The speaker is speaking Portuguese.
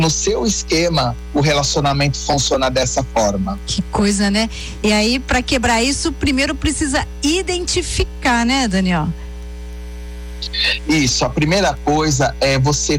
no seu esquema, o relacionamento funciona dessa forma. Que coisa, né? E aí, para quebrar isso, primeiro precisa identificar, né, Daniel? Isso, a primeira coisa é você